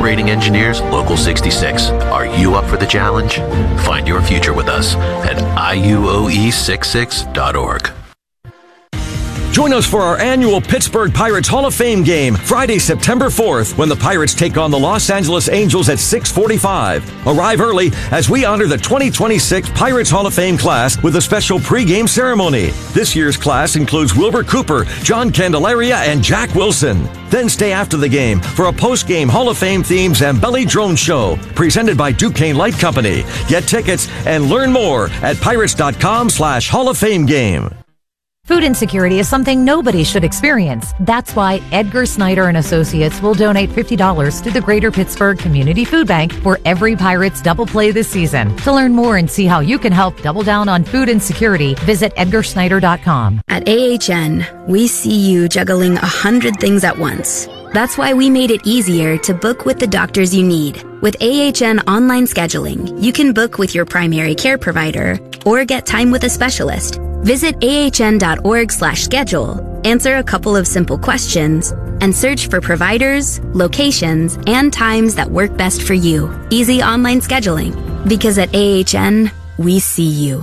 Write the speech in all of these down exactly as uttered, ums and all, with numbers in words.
operating engineers, Local sixty-six. Are you up for the challenge? Find your future with us at I U O E sixty-six dot org. Join us for our annual Pittsburgh Pirates Hall of Fame game, Friday, September fourth, when the Pirates take on the Los Angeles Angels at six forty-five. Arrive early as we honor the twenty twenty-six Pirates Hall of Fame class with a special pregame ceremony. This year's class includes Wilbur Cooper, John Candelaria, and Jack Wilson. Then stay after the game for a post-game Hall of Fame themed Zambelli Drone Show, presented by Duquesne Light Company. Get tickets and learn more at pirates.com slash Hall of Fame game. Food insecurity is something nobody should experience. That's why Edgar Snyder and Associates will donate fifty dollars to the Greater Pittsburgh Community Food Bank for every Pirates double play this season. To learn more and see how you can help double down on food insecurity, visit edgar snyder dot com. At A H N, we see you juggling a hundred things at once. That's why we made it easier to book with the doctors you need. With A H N online scheduling, you can book with your primary care provider or get time with a specialist. Visit ahn.org slash schedule, answer a couple of simple questions, and search for providers, locations, and times that work best for you. Easy online scheduling. Because at A H N, we see you.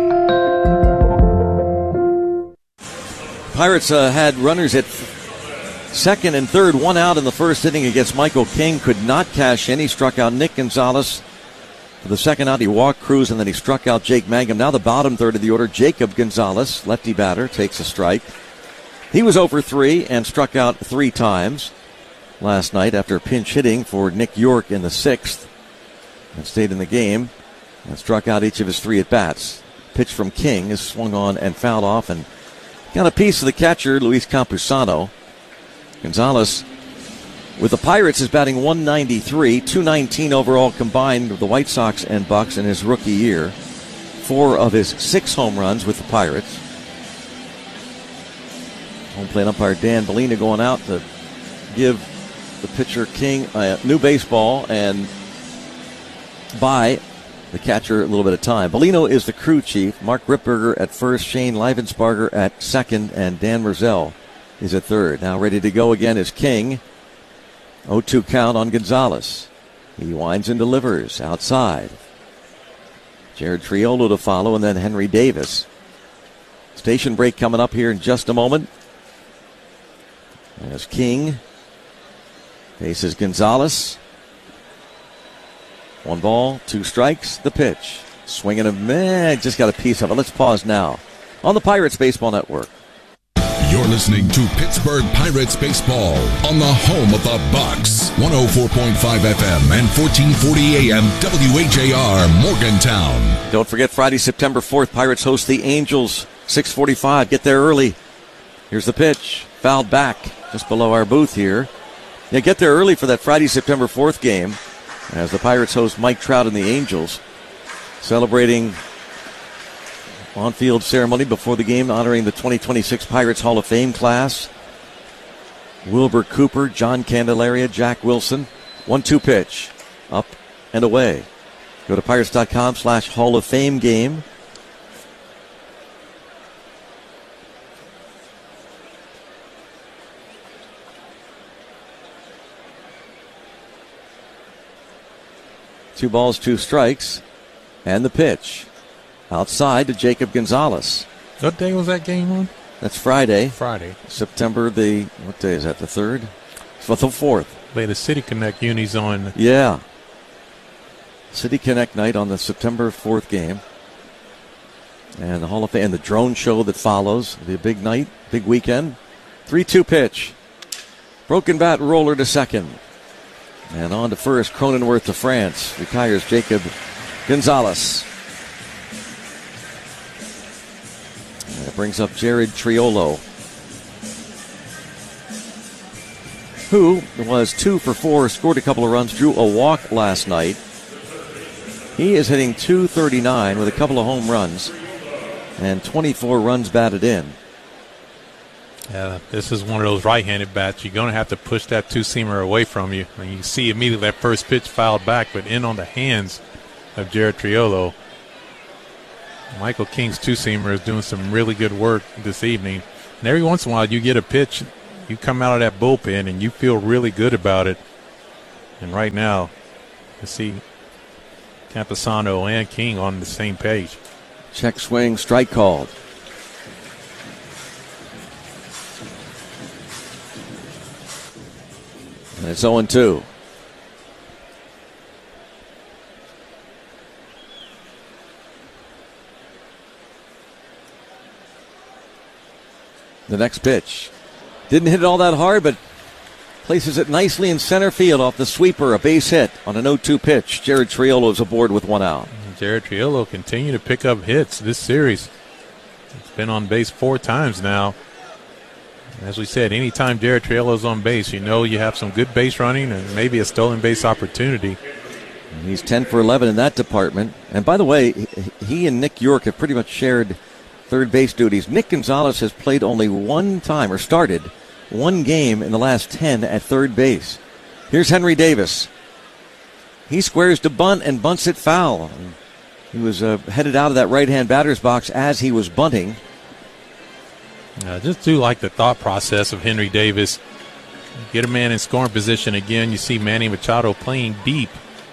Pirates uh, had runners at second and third, one out in the first inning against Michael King. Could not cash in. He struck out Nick Gonzalez. For the second out, he walked Cruz, and then he struck out Jake Mangum. Now the bottom third of the order, Jacob Gonzalez, lefty batter, takes a strike. He was over three and struck out three times last night after pinch hitting for Nick York in the sixth. And stayed in the game and struck out each of his three at-bats. Pitch from King is swung on and fouled off and got a piece of the catcher, Luis Campusano. Gonzalez, with the Pirates, is batting one ninety-three, two nineteen overall combined with the White Sox and Bucks in his rookie year. Four of his six home runs with the Pirates. Home plate umpire Dan Bellina going out to give the pitcher King a new baseball and buy the catcher a little bit of time. Bellino is the crew chief. Mark Ripberger at first, Shane Livensparger at second, and Dan Merzel is at third. Now ready to go again is King. oh two count on Gonzalez. He winds and delivers outside. Jared Triolo to follow, and then Henry Davis. Station break coming up here in just a moment. As King faces Gonzalez. One ball, two strikes, the pitch. Swinging a man, just got a piece of it. Let's pause now on the Pirates Baseball Network. You're listening to Pittsburgh Pirates Baseball on the home of the Bucks. one oh four point five F M and fourteen forty A M W H A R Morgantown. Don't forget Friday, September fourth, Pirates host the Angels, six forty-five. Get there early. Here's the pitch. Fouled back just below our booth here. Yeah, get there early for that Friday, September fourth game as the Pirates host Mike Trout and the Angels, celebrating on-field ceremony before the game honoring the twenty twenty-six Pirates Hall of Fame class. Wilbur Cooper, John Candelaria, Jack Wilson. one two pitch. Up and away. Go to pirates.com slash Hall of Fame game. Two balls, two strikes. And the pitch. Outside to Jacob Gonzalez. What day was that game on? That's Friday. Friday. September the, what day is that, the third? So the fourth. Play the City Connect unis on. Yeah. City Connect night on the September fourth game. And the Hall of Fame, and the drone show that follows. It'll be a big night, big weekend. three two pitch. Broken bat roller to second. And on to first, Cronenworth to France. Retires Jacob Gonzalez. And it brings up Jared Triolo, who was two for four, scored a couple of runs, drew a walk last night. He is hitting two thirty-nine with a couple of home runs and twenty-four runs batted in. Yeah, this is one of those right-handed bats. You're going to have to push that two-seamer away from you. And you see immediately that first pitch fouled back, but in on the hands of Jared Triolo. Michael King's two-seamer is doing some really good work this evening. And every once in a while you get a pitch, you come out of that bullpen and you feel really good about it. And right now, you see Camposano and King on the same page. Check swing, strike called. And it's oh and two. The next pitch. Didn't hit it all that hard, but places it nicely in center field off the sweeper, a base hit on an oh two pitch. Jared Triolo is aboard with one out. Jared Triolo continue to pick up hits this series. It's been on base four times now. As we said, anytime Jared Triolo is on base, you know you have some good base running and maybe a stolen base opportunity. And he's ten for eleven in that department. And by the way, he and Nick York have pretty much shared third base duties. Nick Gonzalez has played only one time, or started one game in the last ten at third base. Here's Henry Davis. He squares to bunt and bunts it foul. He was uh, headed out of that right-hand batter's box as he was bunting. I just do like the thought process of Henry Davis. Get a man in scoring position again. You see Manny Machado playing deep.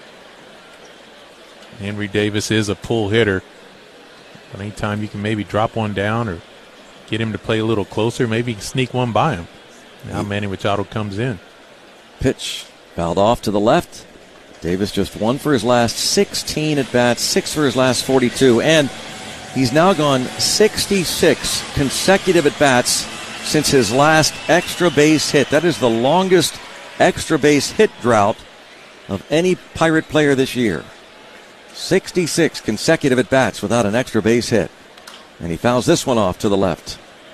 Henry Davis is a pull hitter. But anytime you can maybe drop one down or get him to play a little closer, maybe sneak one by him. Now Manny Machado comes in. Pitch fouled off to the left. Davis just one for his last sixteen at bats, six for his last forty-two, and he's now gone sixty-six consecutive at bats since his last extra base hit. That is the longest extra base hit drought of any Pirate player this year. sixty-six consecutive at bats without an extra base hit. And he fouls this one off to the left.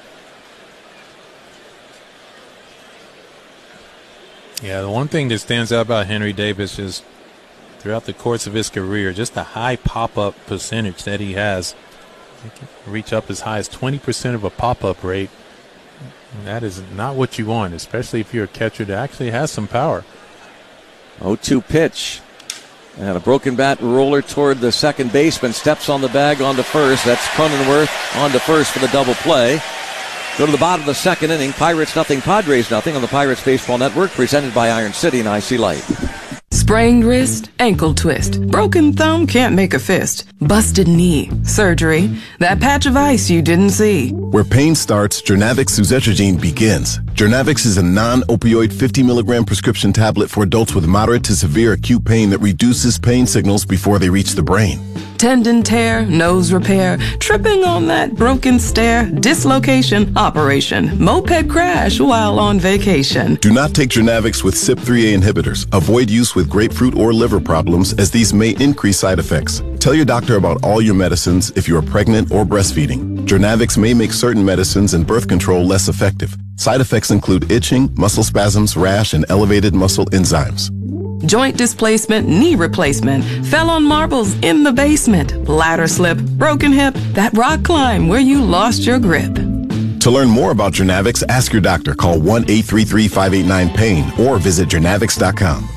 Yeah, the one thing that stands out about Henry Davis is throughout the course of his career, just the high pop-up percentage that he has. He can reach up as high as twenty percent of a pop-up rate. And that is not what you want, especially if you're a catcher that actually has some power. oh two pitch. And a broken bat roller toward the second baseman. Steps on the bag onto first. That's Cronenworth onto first for the double play. Go to the bottom of the second inning. Pirates nothing, Padres nothing on the Pirates Baseball Network, presented by Iron City and I C Light. Sprained wrist, ankle twist, broken thumb can't make a fist, busted knee, surgery, that patch of ice you didn't see. Where pain starts, Jernavix suzetrigine begins. Jernavix is a non-opioid fifty milligram prescription tablet for adults with moderate to severe acute pain that reduces pain signals before they reach the brain. Tendon tear, nose repair, tripping on that broken stair, dislocation, operation, moped crash while on vacation. Do not take Jernavix with C Y P three A inhibitors. Avoid use with grapefruit or liver problems, as these may increase side effects. Tell your doctor about all your medicines if you are pregnant or breastfeeding. Jernavix may make certain medicines and birth control less effective. Side effects include itching, muscle spasms, rash, and elevated muscle enzymes. Joint displacement, knee replacement, fell on marbles in the basement, bladder slip, broken hip, that rock climb where you lost your grip. To learn more about Jernavix, ask your doctor. Call one eight three three, five eight nine, PAIN or visit Jernavix dot com.